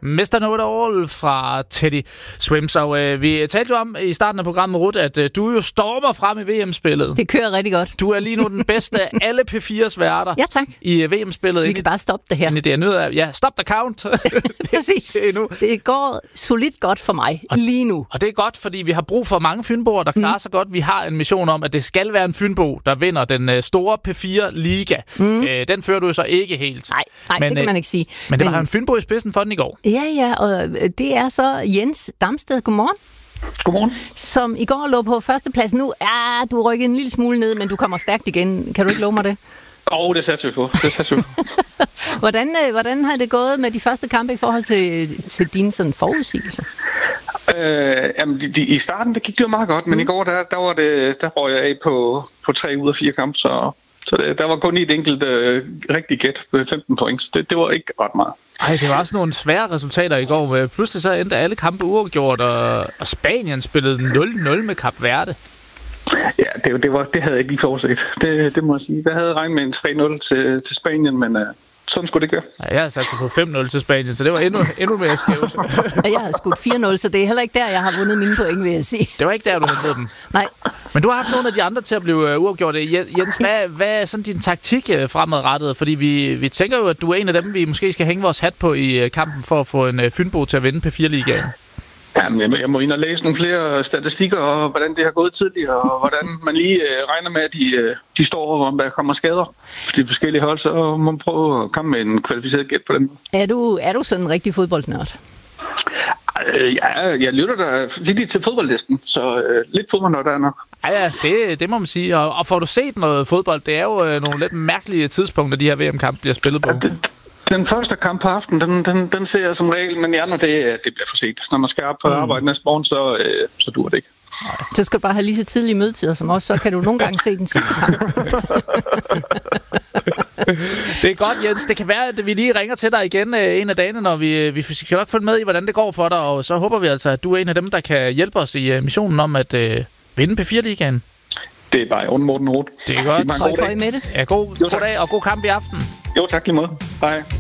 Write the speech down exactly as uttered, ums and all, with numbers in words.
mister Know-it-all fra Teddy Swims. Og øh, vi talte jo om i starten af programmet, Ruth, at øh, du jo stormer frem i V M-spillet. Det kører rigtig godt. Du er lige nu den bedste af alle P fires værter. Ja, tak. I V M-spillet. Vi kan bare stoppe det her. Det er nødt af. Ja, stop the count. Præcis. det, det, det går solidt godt for mig og, lige nu. Og det er godt, fordi vi har brug for mange fynboer, der klarer mm. sig godt. Vi har en mission om, at det skal være en fynbo, der vinder den øh, store P fire Liga. Mm. Øh, den fører du så ikke helt. Nej, nej men, det kan man ikke sige. Men det var men, en fynbo i spidsen for den i går. Ja, ja, og det er så Jens Damsted. Godmorgen. Godmorgen. Som i går lå på førsteplads. Nu er du rykket en lille smule ned, men du kommer stærkt igen. Kan du ikke love mig det? Åh, oh, det satser vi på. Det satser vi på. hvordan, hvordan har det gået med de første kampe i forhold til, til dine sådan forudsigelser? Øh, jamen, de, de, i starten det gik det jo meget godt, men mm. i går der, der var det, der røg jeg af på, på tre ud af fire kampe, så, så det, der var kun et enkelt øh, rigtig gæt på femten point. Det, det var ikke ret meget. Ej, det var også nogle svære resultater i går. Pludselig så endte alle kampe uafgjort, og, og Spanien spillede nul nul med Kap Verde. Ja, det, det, var, det havde jeg ikke lige forudset. Det, det må jeg sige. Jeg havde regnet med en tre nul til, til Spanien, men uh, sådan skulle det gøre. Ja, jeg havde sat på fem nul til Spanien, så det var endnu, endnu mere skævt. Og jeg har skudt fire nul, så det er heller ikke der, jeg har vundet mine point, vil jeg sige. Det var ikke der, du hentede dem? Nej. Men du har haft nogle af de andre til at blive uafgjort. Jens, hvad, hvad er sådan din taktik fremadrettet? Fordi vi, vi tænker jo, at du er en af dem, vi måske skal hænge vores hat på i kampen for at få en fynbo til at vinde P fire Ligaen. Jamen, jeg må ind og læse nogle flere statistikker, og hvordan det har gået tidligere, og hvordan man lige øh, regner med, at de, øh, de står, hvor der kommer skader. De forskellige hold, så må man prøve at komme med en kvalificeret gæt på dem. Er du, er du sådan en rigtig fodboldnørd? Øh, ja, jeg lytter da lidt til fodboldlisten, så øh, lidt fodboldnørd er nok. Ja, ja, det, det må man sige. Og, og får du set noget fodbold? Det er jo øh, nogle lidt mærkelige tidspunkter, de her V M-kampe bliver spillet på. Ja, det, Den første kamp på aftenen, den, den, den ser jeg som regel, men de andre, det, det bliver for sent. Når man skal op på arbejde næste morgen, så, øh, så dur det ikke. Så skal du bare have lige så tidlige mødetider som os, så kan du nogle gange se den sidste kamp. Det er godt, Jens. Det kan være, at vi lige ringer til dig igen en af dagene, når vi, vi skal nok følge med i, hvordan det går for dig. Og så håber vi altså, at du er en af dem, der kan hjælpe os i missionen om at øh, vinde P fire Ligaen. Det er bare i orden, Morten Roth. Det er godt. Høj, høj med det. Ja, god, god dag og god kamp i aften. Jo, tak lige måde. Hej.